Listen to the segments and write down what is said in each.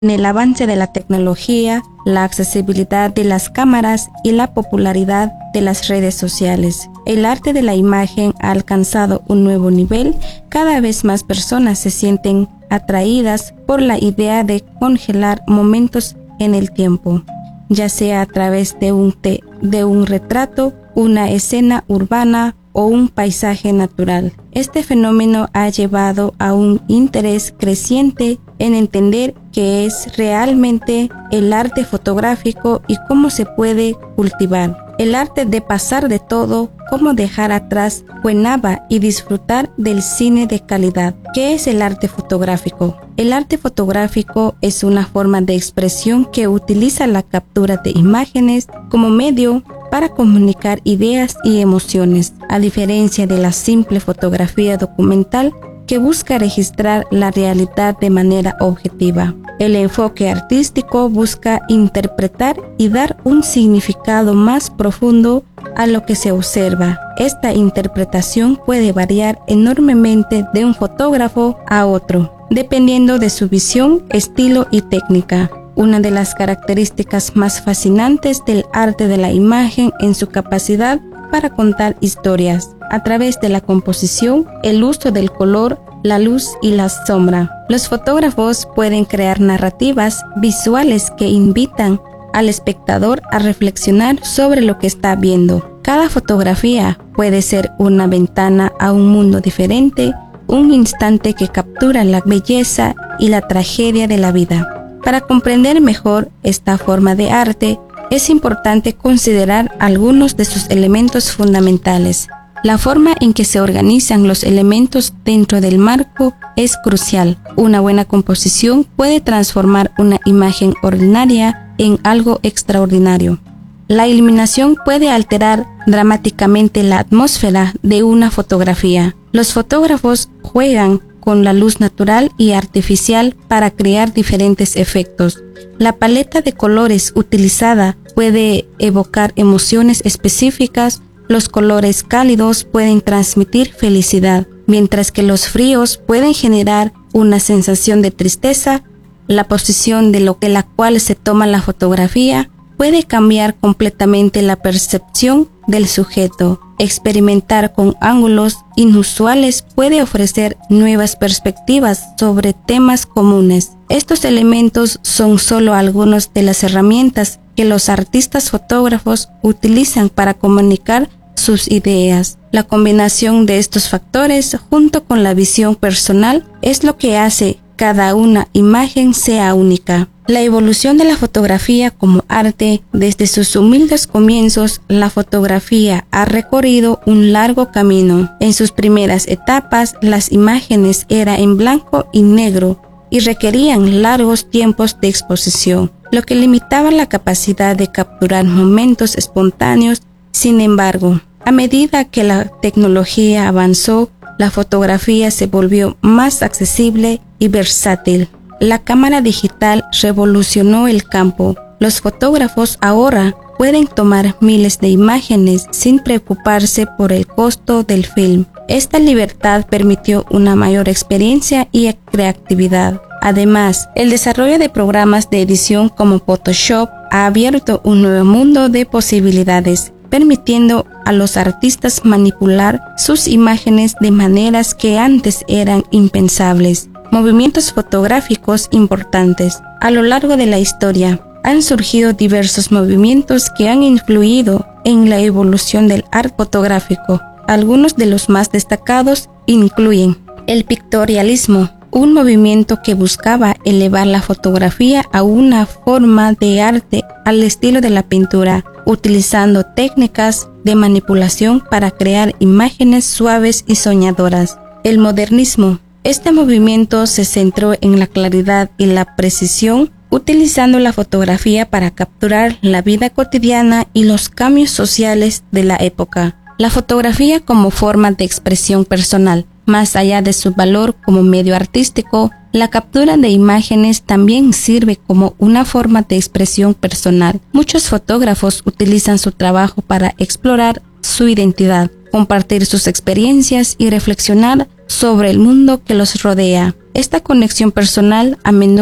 En el avance de la tecnología, la accesibilidad de las cámaras y la popularidad de las redes sociales, el arte de la imagen ha alcanzado un nuevo nivel. Cada vez más personas se sienten atraídas por la idea de congelar momentos en el tiempo, ya sea a través de un retrato, una escena urbana o un paisaje natural. Este fenómeno ha llevado a un interés creciente en entender qué es realmente el arte fotográfico y cómo se puede cultivar. El arte de pasar de todo, cómo dejar atrás Cuenaba y disfrutar del cine de calidad. ¿Qué es el arte fotográfico? El arte fotográfico es una forma de expresión que utiliza la captura de imágenes como medio para comunicar ideas y emociones, a diferencia de la simple fotografía documental que busca registrar la realidad de manera objetiva. El enfoque artístico busca interpretar y dar un significado más profundo a lo que se observa. Esta interpretación puede variar enormemente de un fotógrafo a otro, dependiendo de su visión, estilo y técnica. Una de las características más fascinantes del arte de la imagen es su capacidad para contar historias a través de la composición, el uso del color, la luz y la sombra. Los fotógrafos pueden crear narrativas visuales que invitan al espectador a reflexionar sobre lo que está viendo. Cada fotografía puede ser una ventana a un mundo diferente, un instante que captura la belleza y la tragedia de la vida. Para comprender mejor esta forma de arte, es importante considerar algunos de sus elementos fundamentales. La forma en que se organizan los elementos dentro del marco es crucial. Una buena composición puede transformar una imagen ordinaria en algo extraordinario. La iluminación puede alterar dramáticamente la atmósfera de una fotografía. Los fotógrafos juegan con la luz natural y artificial para crear diferentes efectos. La paleta de colores utilizada puede evocar emociones específicas. Los colores cálidos pueden transmitir felicidad, mientras que los fríos pueden generar una sensación de tristeza. La posición de la cual se toma la fotografía puede cambiar completamente la percepción del sujeto. Experimentar con ángulos inusuales puede ofrecer nuevas perspectivas sobre temas comunes. Estos elementos son solo algunas de las herramientas que los artistas fotógrafos utilizan para comunicar sus ideas. La combinación de estos factores junto con la visión personal es lo que hace cada una imagen sea única. La evolución de la fotografía como arte. Desde sus humildes comienzos, la fotografía ha recorrido un largo camino. En sus primeras etapas, las imágenes eran en blanco y negro y requerían largos tiempos de exposición, lo que limitaba la capacidad de capturar momentos espontáneos. Sin embargo, a medida que la tecnología avanzó, la fotografía se volvió más accesible y versátil. La cámara digital revolucionó el campo. Los fotógrafos ahora pueden tomar miles de imágenes sin preocuparse por el costo del film. Esta libertad permitió una mayor experiencia y creatividad. Además, el desarrollo de programas de edición como Photoshop ha abierto un nuevo mundo de posibilidades, permitiendo a los artistas manipular sus imágenes de maneras que antes eran impensables. Movimientos fotográficos importantes. A lo largo de la historia, han surgido diversos movimientos que han influido en la evolución del arte fotográfico. Algunos de los más destacados incluyen el pictorialismo, un movimiento que buscaba elevar la fotografía a una forma de arte al estilo de la pintura, utilizando técnicas de manipulación para crear imágenes suaves y soñadoras. El modernismo. Este movimiento se centró en la claridad y la precisión, utilizando la fotografía para capturar la vida cotidiana y los cambios sociales de la época. La fotografía como forma de expresión personal. Más allá de su valor como medio artístico, la captura de imágenes también sirve como una forma de expresión personal. Muchos fotógrafos utilizan su trabajo para explorar su identidad, compartir sus experiencias y reflexionar sobre el mundo que los rodea. Esta conexión personal a menudo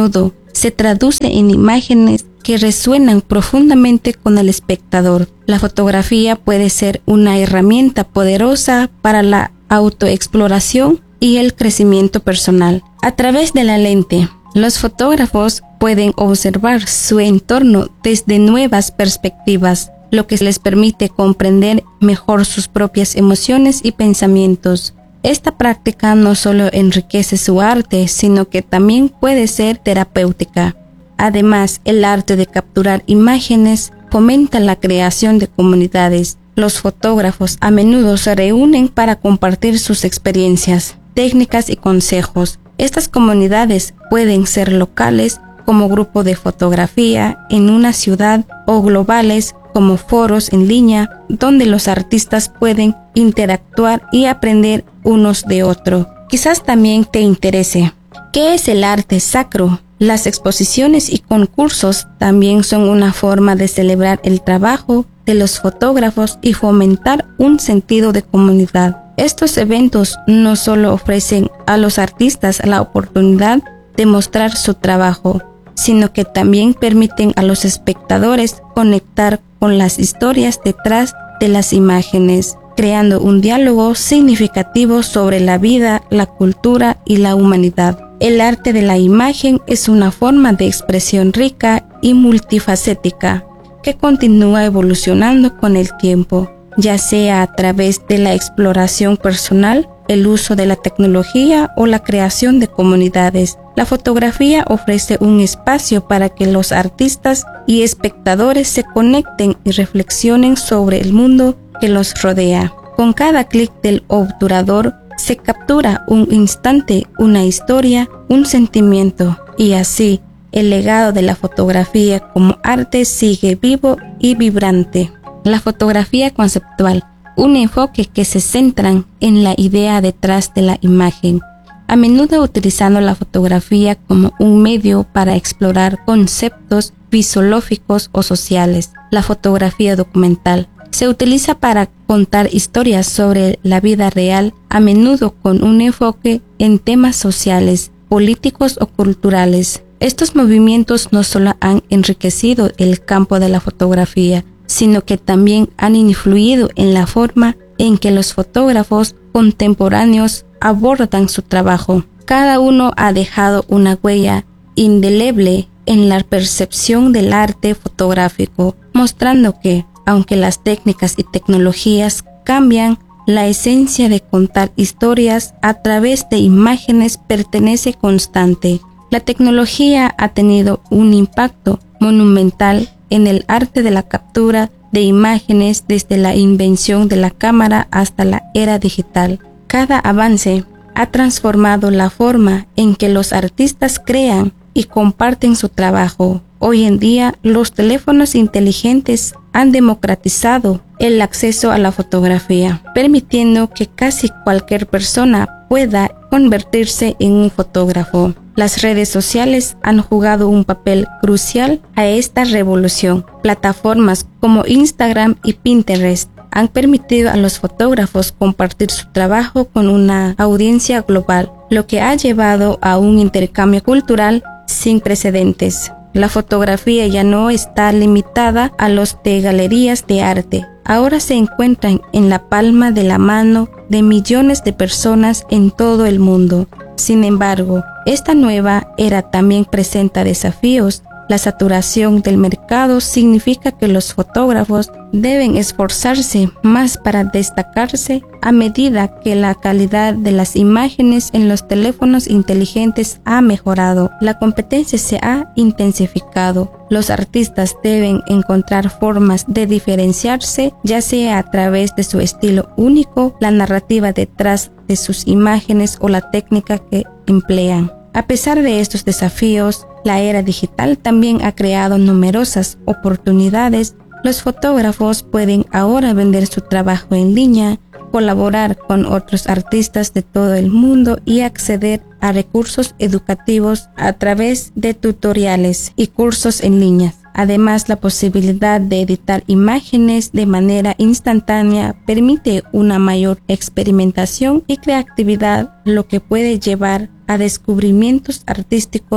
se traduce en imágenes que resuenan profundamente con el espectador. La fotografía puede ser una herramienta poderosa para la autoexploración y el crecimiento personal. A través de la lente, los fotógrafos pueden observar su entorno desde nuevas perspectivas, lo que les permite comprender mejor sus propias emociones y pensamientos. Esta práctica no solo enriquece su arte, sino que también puede ser terapéutica. Además, el arte de capturar imágenes fomenta la creación de comunidades. Los fotógrafos a menudo se reúnen para compartir sus experiencias, técnicas y consejos. Estas comunidades pueden ser locales, como grupo de fotografía en una ciudad, o globales, como foros en línea, donde los artistas pueden interactuar y aprender unos de otros. Quizás también te interese. ¿Qué es el arte sacro? Las exposiciones y concursos también son una forma de celebrar el trabajo de los fotógrafos y fomentar un sentido de comunidad. Estos eventos no solo ofrecen a los artistas la oportunidad de mostrar su trabajo, sino que también permiten a los espectadores conectar con las historias detrás de las imágenes, creando un diálogo significativo sobre la vida, la cultura y la humanidad. El arte de la imagen es una forma de expresión rica y multifacética que continúa evolucionando con el tiempo, ya sea a través de la exploración personal, el uso de la tecnología o la creación de comunidades. La fotografía ofrece un espacio para que los artistas y espectadores se conecten y reflexionen sobre el mundo que los rodea. Con cada clic del obturador se captura un instante, una historia, un sentimiento, y así el legado de la fotografía como arte sigue vivo y vibrante. La fotografía conceptual, un enfoque que se centra en la idea detrás de la imagen, a menudo utilizando la fotografía como un medio para explorar conceptos filosóficos o sociales. La fotografía documental se utiliza para contar historias sobre la vida real, a menudo con un enfoque en temas sociales, políticos o culturales. Estos movimientos no solo han enriquecido el campo de la fotografía, sino que también han influido en la forma en que los fotógrafos contemporáneos abordan su trabajo. Cada uno ha dejado una huella indeleble en la percepción del arte fotográfico, mostrando que, aunque las técnicas y tecnologías cambian, la esencia de contar historias a través de imágenes permanece constante. La tecnología ha tenido un impacto monumental en el arte de la captura de imágenes desde la invención de la cámara hasta la era digital. Cada avance ha transformado la forma en que los artistas crean y comparten su trabajo. Hoy en día, los teléfonos inteligentes han democratizado el acceso a la fotografía, permitiendo que casi cualquier persona pueda convertirse en un fotógrafo. Las redes sociales han jugado un papel crucial a esta revolución. Plataformas como Instagram y Pinterest han permitido a los fotógrafos compartir su trabajo con una audiencia global, lo que ha llevado a un intercambio cultural sin precedentes. La fotografía ya no está limitada a los de galerías de arte. Ahora se encuentran en la palma de la mano de millones de personas en todo el mundo. Sin embargo, esta nueva era también presenta desafíos. La saturación del mercado significa que los fotógrafos deben esforzarse más para destacarse a medida que la calidad de las imágenes en los teléfonos inteligentes ha mejorado. La competencia se ha intensificado. Los artistas deben encontrar formas de diferenciarse, ya sea a través de su estilo único, la narrativa detrás de sus imágenes o la técnica que emplean. A pesar de estos desafíos, la era digital también ha creado numerosas oportunidades. Los fotógrafos pueden ahora vender su trabajo en línea, colaborar con otros artistas de todo el mundo y acceder a recursos educativos a través de tutoriales y cursos en línea. Además, la posibilidad de editar imágenes de manera instantánea permite una mayor experimentación y creatividad, lo que puede llevar a descubrimientos artísticos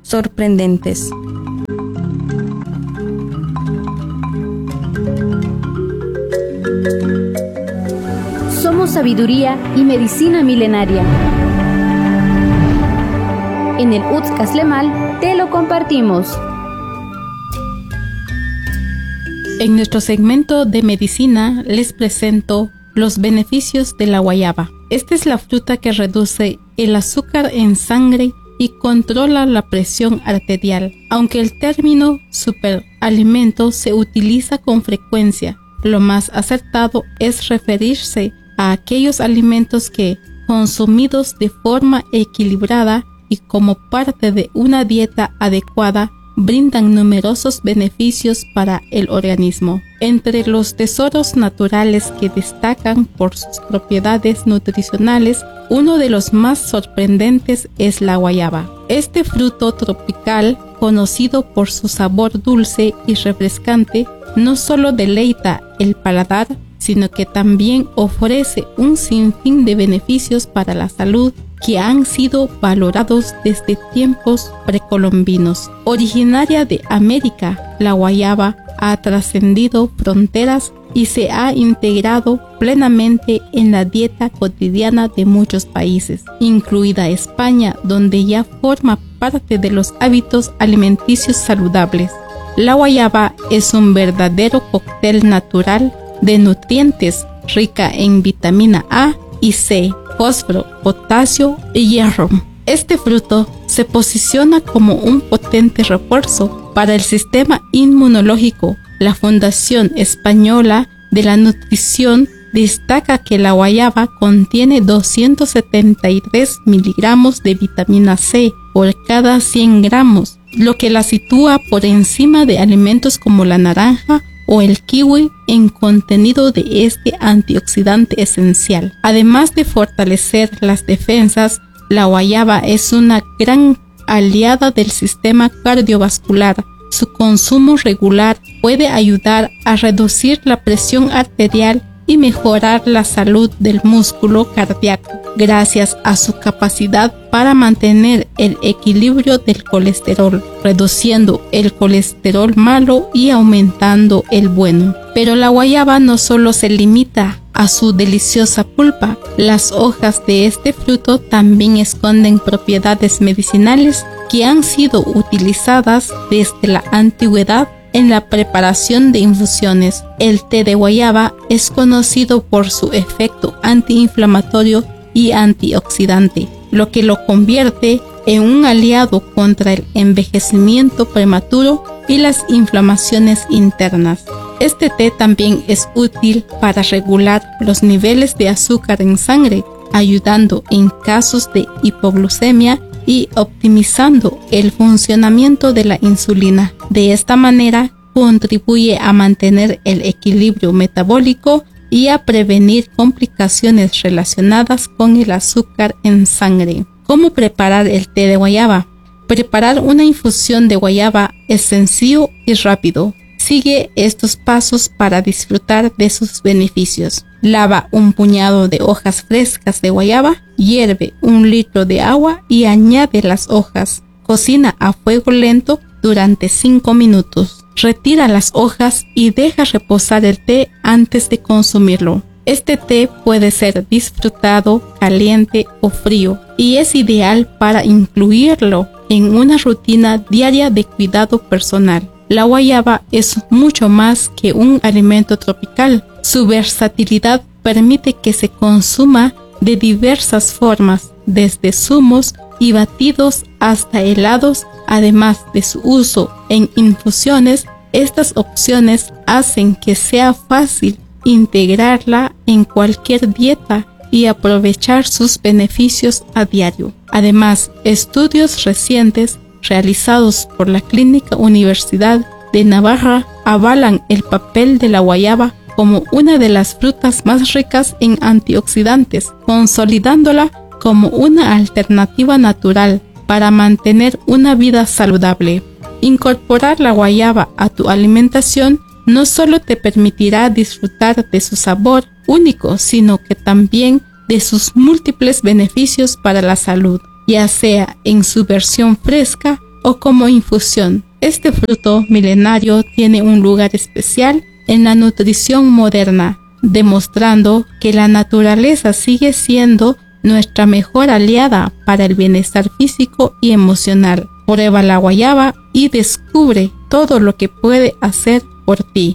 sorprendentes. Somos sabiduría y medicina milenaria. En el Utskas Lemal te lo compartimos. En nuestro segmento de medicina les presento los beneficios de la guayaba. Esta es la fruta que reduce el azúcar en sangre y controla la presión arterial. Aunque el término superalimento se utiliza con frecuencia, lo más acertado es referirse a aquellos alimentos que, consumidos de forma equilibrada y como parte de una dieta adecuada, brindan numerosos beneficios para el organismo. Entre los tesoros naturales que destacan por sus propiedades nutricionales, uno de los más sorprendentes es la guayaba. Este fruto tropical, conocido por su sabor dulce y refrescante, no solo deleita el paladar, sino que también ofrece un sinfín de beneficios para la salud que han sido valorados desde tiempos precolombinos. Originaria de América, la guayaba ha trascendido fronteras y se ha integrado plenamente en la dieta cotidiana de muchos países, incluida España, donde ya forma parte de los hábitos alimenticios saludables. La guayaba es un verdadero cóctel natural de nutrientes, rica en vitamina A y C, fósforo, potasio y hierro. Este fruto se posiciona como un potente refuerzo para el sistema inmunológico. La Fundación Española de la Nutrición destaca que la guayaba contiene 273 miligramos de vitamina C por cada 100 gramos, lo que la sitúa por encima de alimentos como la naranja o el kiwi en contenido de este antioxidante esencial. Además de fortalecer las defensas, la guayaba es una gran aliada del sistema cardiovascular. Su consumo regular puede ayudar a reducir la presión arterial y mejorar la salud del músculo cardíaco, gracias a su capacidad para mantener el equilibrio del colesterol, reduciendo el colesterol malo y aumentando el bueno. Pero la guayaba no solo se limita a su deliciosa pulpa. Las hojas de este fruto también esconden propiedades medicinales que han sido utilizadas desde la antigüedad en la preparación de infusiones. El té de guayaba es conocido por su efecto antiinflamatorio y antioxidante, lo que lo convierte en un aliado contra el envejecimiento prematuro y las inflamaciones internas. Este té también es útil para regular los niveles de azúcar en sangre, ayudando en casos de hipoglucemia y optimizando el funcionamiento de la insulina. De esta manera, contribuye a mantener el equilibrio metabólico y a prevenir complicaciones relacionadas con el azúcar en sangre. ¿Cómo preparar el té de guayaba? Preparar una infusión de guayaba es sencillo y rápido. Sigue estos pasos para disfrutar de sus beneficios. Lava un puñado de hojas frescas de guayaba, hierve 1 litro de agua y añade las hojas. Cocina a fuego lento durante 5 minutos. Retira las hojas y deja reposar el té antes de consumirlo. Este té puede ser disfrutado caliente o frío y es ideal para incluirlo en una rutina diaria de cuidado personal. La guayaba es mucho más que un alimento tropical. Su versatilidad permite que se consuma de diversas formas, desde zumos y batidos hasta helados. Además de su uso en infusiones, estas opciones hacen que sea fácil integrarla en cualquier dieta y aprovechar sus beneficios a diario. Además, estudios recientes realizados por la Clínica Universidad de Navarra avalan el papel de la guayaba como una de las frutas más ricas en antioxidantes, consolidándola como una alternativa natural para mantener una vida saludable. Incorporar la guayaba a tu alimentación no solo te permitirá disfrutar de su sabor único, sino que también de sus múltiples beneficios para la salud, ya sea en su versión fresca o como infusión. Este fruto milenario tiene un lugar especial en la nutrición moderna, demostrando que la naturaleza sigue siendo nuestra mejor aliada para el bienestar físico y emocional. Prueba la guayaba y descubre todo lo que puede hacer por ti.